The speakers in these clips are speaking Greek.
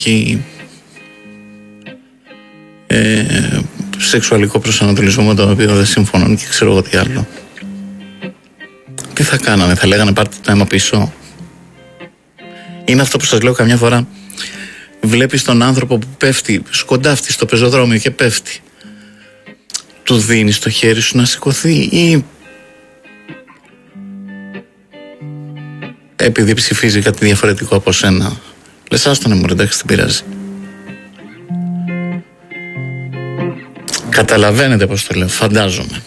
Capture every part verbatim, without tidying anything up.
ε, σεξουαλικό προσανατολισμό με τον οποίο δεν συμφωνούν και ξέρω εγώ τι άλλο. Τι θα κάνανε, θα λέγανε πάρτε το αίμα πίσω? Είναι αυτό που σας λέω καμιά φορά. Βλέπεις τον άνθρωπο που πέφτει, σκοντάφτει στο πεζοδρόμιο και πέφτει. Του δίνεις το χέρι σου να σηκωθεί ή επειδή ψηφίζει κάτι διαφορετικό από σένα λες άστονε μου, εντάξει, δεν πειράζει? Καταλαβαίνετε πως το λέω, φαντάζομαι.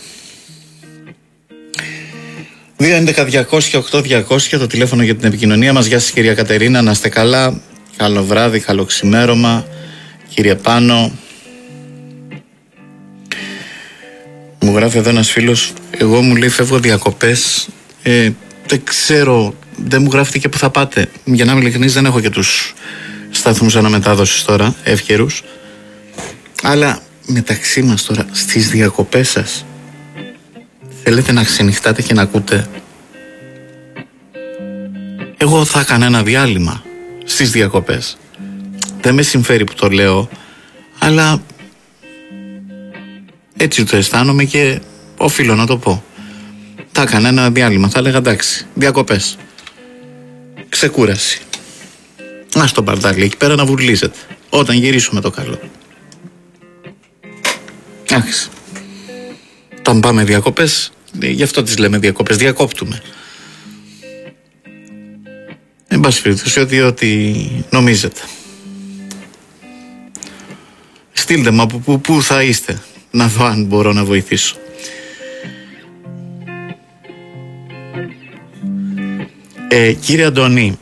δύο έντεκα διακόσια οκτώ διακόσια το τηλέφωνο για την επικοινωνία μας. Γεια σας κυρία Κατερίνα, να είστε καλά. Καλό βράδυ, καλό ξημέρωμα. Κύριε Πάνο, μου γράφει εδώ ένας φίλος, εγώ μου λέει φεύγω διακοπές, ε, δεν ξέρω, δεν μου γράφετε και που θα πάτε. Για να είμαι ειλικρινής, δεν έχω και τους σταθμούς αναμετάδοσης τώρα, εύκαιρους. Αλλά μεταξύ μας τώρα, στις διακοπές σας, θέλετε να ξενυχτάτε και να ακούτε? Εγώ θα έκανα ένα διάλειμμα στις διακοπές. Δεν με συμφέρει που το λέω, αλλά έτσι το αισθάνομαι και οφείλω να το πω. Θα έκανα ένα διάλειμμα, θα έλεγα εντάξει, διακοπές, ξεκούραση. Ας το μπαρδάλι εκεί πέρα να βουλίζετε. Όταν γυρίσουμε το καλό. Εντάξει. Όταν πάμε διακοπές, γι' αυτό τις λέμε διακοπές, διακόπτουμε. Εν πάση περιπτώσει, ότι, ότι νομίζετε. Στείλτε μου από πού, πού θα είστε, να δω αν μπορώ να βοηθήσω. Ε, κύριε Αντωνή,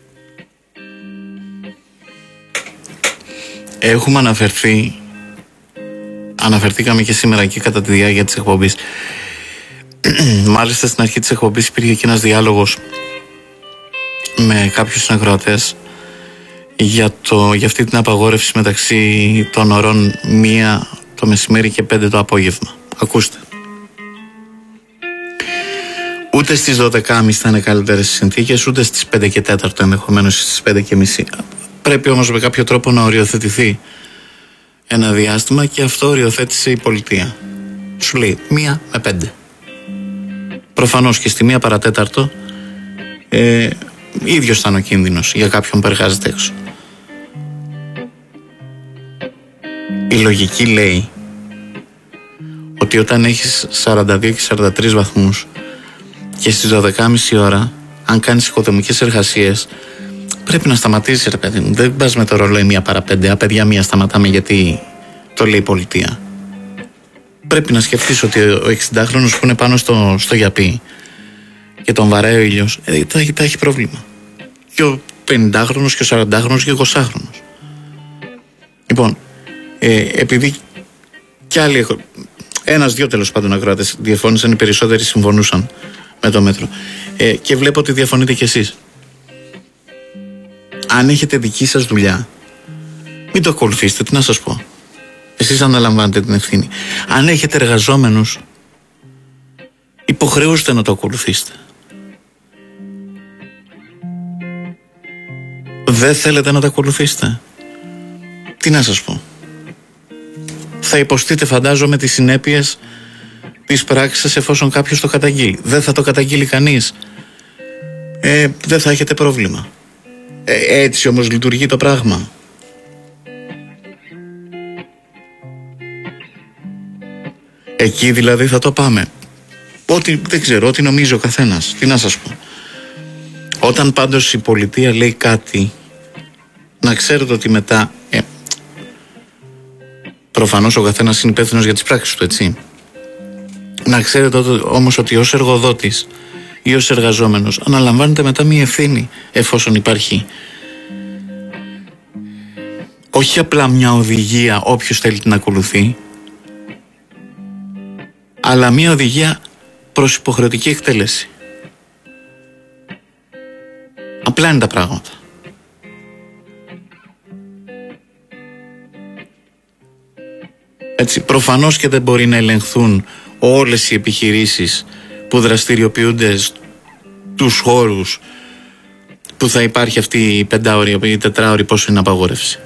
έχουμε αναφερθεί, αναφερθήκαμε και σήμερα και κατά τη διάρκεια της εκπομπής. Μάλιστα στην αρχή της εκπομπής υπήρχε και ένας διάλογος με κάποιους συνακροατές για, το, για αυτή την απαγόρευση μεταξύ των ωρών μία το μεσημέρι και πέντε το απόγευμα. Ακούστε. Ούτε στις δώδεκα και μισή θα είναι καλύτερες συνθήκες, ούτε στις πέντε και τέταρτο, ενδεχομένως στις πέντε και μισή. Πρέπει όμως με κάποιο τρόπο να οριοθετηθεί ένα διάστημα και αυτό οριοθέτησε η πολιτεία. Σου λέει μία με πέντε. Προφανώς και στη μία παρατέταρτο ε, ίδιος θα είναι ο κίνδυνος για κάποιον που εργάζεται έξω. Η λογική λέει ότι όταν έχεις σαράντα δύο και σαράντα τρεις βαθμούς και στις δώδεκα και μισή ώρα, αν κάνεις οικοδομικές εργασίες, πρέπει να σταματήσεις, ρε παιδί μου. Δεν πας με το ρολόι μία παρά πέντε. Α, παιδιά, μία σταματάμε γιατί το λέει η πολιτεία. Πρέπει να σκεφτείς ότι ο εξηντάχρονος που είναι πάνω στο, στο γιαπί και τον βαράει ο ήλιος, ε, θα, θα έχει πρόβλημα. Και ο πενηντάχρονος και ο σαραντάχρονος και ο εικοσάχρονος. Λοιπόν, ε, επειδή κι άλλοι έχω, ένας-δυο τέλος πάντων ακροάτες διαφώνησαν, οι περισσότεροι συμφωνούσαν με το μέτρο. Ε, και βλέπω ότι διαφωνείτε κι εσείς. Αν έχετε δική σας δουλειά, μην το ακολουθήσετε, τι να σας πω. Εσείς αναλαμβάνετε την ευθύνη. Αν έχετε εργαζόμενους, υποχρεούστε να το ακολουθήσετε. Δεν θέλετε να το ακολουθήσετε, τι να σας πω. Θα υποστείτε, φαντάζομαι, τις συνέπειες της πράξης σας εφόσον κάποιος το καταγγείλει. Δεν θα το καταγγείλει κανείς, ε, δεν θα έχετε πρόβλημα. ε, Έτσι όμως λειτουργεί το πράγμα. Εκεί δηλαδή θα το πάμε. Ό,τι δεν ξέρω, ό,τι νομίζει ο καθένας. Τι να σας πω. Όταν πάντως η πολιτεία λέει κάτι, να ξέρετε ότι μετά ε, προφανώς ο καθένας είναι υπεύθυνος για τις πράξεις του, έτσι. Να ξέρετε όμως ότι ως εργοδότης ή ως εργαζόμενος αναλαμβάνετε μετά μία ευθύνη, εφόσον υπάρχει όχι απλά μια οδηγία όποιος θέλει την ακολουθεί, αλλά μια οδηγία προς υποχρεωτική εκτέλεση. Απλά είναι τα πράγματα. Έτσι, προφανώς και δεν μπορεί να ελεγχθούν όλες οι επιχειρήσεις που δραστηριοποιούνται στους χώρους που θα υπάρχει αυτή η πεντάωρη ή η τετράωρη, πόσο είναι απαγόρευση.